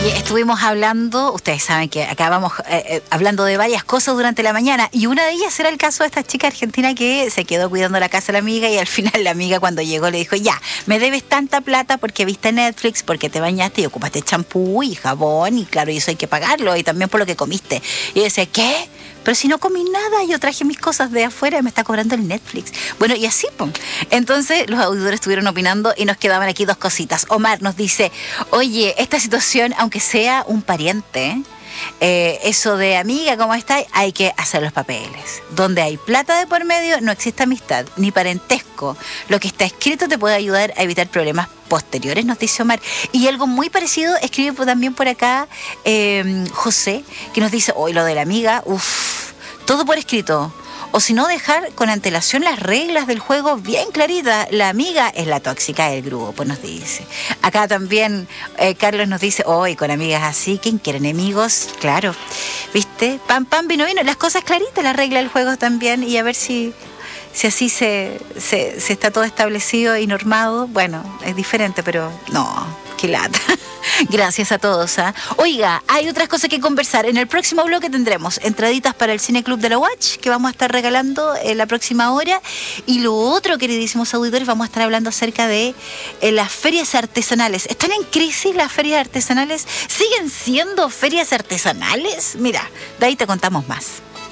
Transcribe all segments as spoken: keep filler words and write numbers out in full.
Oye, estuvimos hablando, ustedes saben que acá vamos eh, eh, hablando de varias cosas durante la mañana, y una de ellas era el caso de esta chica argentina que se quedó cuidando la casa de la amiga, y al final la amiga cuando llegó le dijo: ya, me debes tanta plata porque viste Netflix, porque te bañaste y ocupaste champú y jabón, y claro, y eso hay que pagarlo, y también por lo que comiste. Y yo decía: ¿qué? Pero si no comí nada, yo traje mis cosas de afuera y me está cobrando el Netflix. Bueno, y así, pues. Entonces los auditores estuvieron opinando y nos quedaban aquí dos cositas. Omar nos dice: oye, esta situación, aunque sea un pariente, eh, eso de amiga, ¿cómo está? Hay que hacer los papeles. Donde hay plata de por medio, no existe amistad, ni parentesco. Lo que está escrito te puede ayudar a evitar problemas posteriores, nos dice Omar. Y algo muy parecido escribe también por acá eh, José, que nos dice: hoy lo de la amiga, uff, todo por escrito. O si no, dejar con antelación las reglas del juego bien claritas. La amiga es la tóxica del grupo, nos dice. Acá también eh, Carlos nos dice: hoy oh, con amigas así, ¿quién quiere enemigos? Claro, ¿viste? Pam, pam, vino, vino. Las cosas claritas, las reglas del juego también. Y a ver si, si así se, se, se está todo establecido y normado. Bueno, es diferente, pero no, qué lata. Gracias a todos. ¿eh? Oiga, hay otras cosas que conversar. En el próximo bloque tendremos entraditas para el Cine Club de la U A C H, que vamos a estar regalando en la próxima hora. Y lo otro, queridísimos auditores, vamos a estar hablando acerca de eh, las ferias artesanales. ¿Están en crisis las ferias artesanales? ¿Siguen siendo ferias artesanales? Mira, de ahí te contamos más.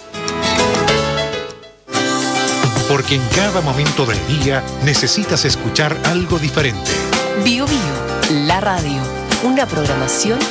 Porque en cada momento del día necesitas escuchar algo diferente. Bio Bio, la radio. Una programación